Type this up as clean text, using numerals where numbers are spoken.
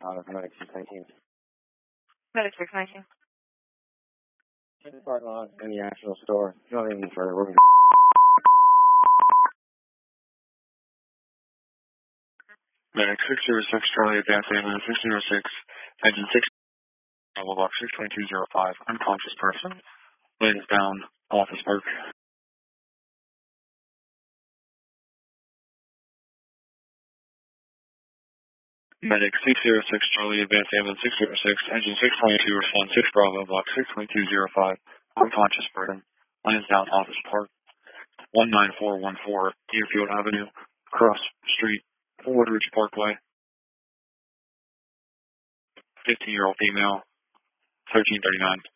Medic 619. Medic 619. In the parking lot in the actual store. Not even for a room. Medic 606, Charlie Advance Ambulance 606, Engine 6, Level Box 62205, unconscious person, Lansdowne, Office Park. Medic 606, Charlie Advance Ambulance 606, Engine 622, respond 6 Bravo, Block 62205, unconscious person, Lansdowne, Office Park, 19414, Deerfield Avenue, Cross Street, Woodridge Parkway. 15-year-old female, 1339.